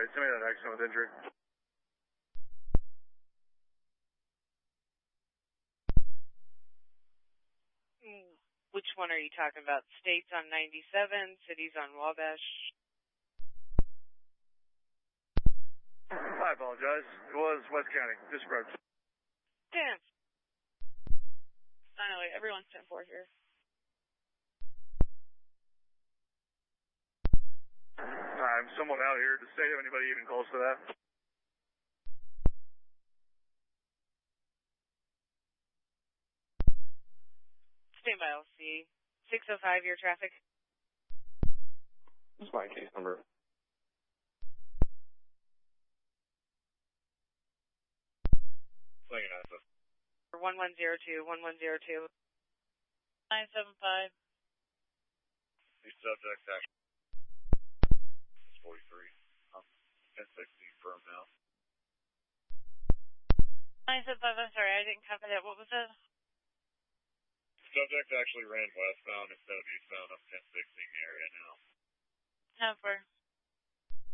Alright, send me that accident with injury. Which one are you talking about? States on 97, cities on Wabash? I apologize. It was West County. Just approach. Damn. 908, everyone's 10-4 here. I'm somewhat out here. Does state have anybody even close to that? Stand by LC. 605, your traffic. This is my case number. Swinging at us. 1102, 1102. 975. These subjects actually. 43. 1060 firm now. 975, I'm sorry, I didn't copy that. What was that? Subject actually ran westbound instead of eastbound. I'm 1060 in the area now. 10-4.